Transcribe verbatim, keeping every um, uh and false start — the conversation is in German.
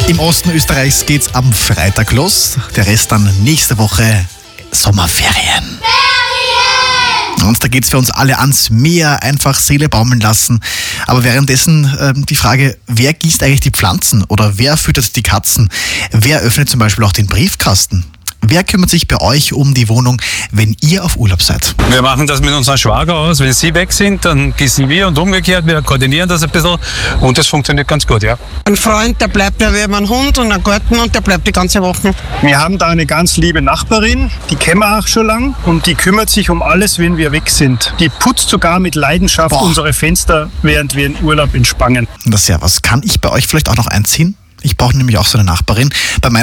Im Osten Österreichs geht's am Freitag los. Der Rest dann nächste Woche Sommerferien. Und da geht's für uns alle ans Meer, einfach Seele baumeln lassen. Aber währenddessen ähm, die Frage, wer gießt eigentlich die Pflanzen oder wer füttert die Katzen? Wer öffnet zum Beispiel auch den Briefkasten? Wer kümmert sich bei euch um die Wohnung, wenn ihr auf Urlaub seid? Wir machen das mit unserem Schwager aus. Wenn sie weg sind, dann gießen wir und umgekehrt. Wir koordinieren das ein bisschen und das funktioniert ganz gut, ja. Ein Freund, der bleibt ja wie ein Hund und ein Garten und der bleibt die ganze Woche. Wir haben da eine ganz liebe Nachbarin, die kennen wir auch schon lang und die kümmert sich um alles, wenn wir weg sind. Die putzt sogar mit Leidenschaft Boah. unsere Fenster, während wir in Urlaub entspannen. Das ist ja was. Kann ich bei euch vielleicht auch noch einziehen? Ich brauche nämlich auch so eine Nachbarin. Bei meiner